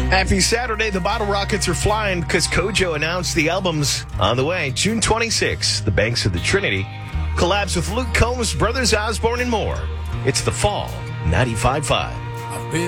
Happy Saturday. The bottle rockets are flying because Kojo announced the album's on the way. June 26th, The Banks of the Trinity collabs with Luke Combs, Brothers Osborne, and more. It's The Fall, 95.5.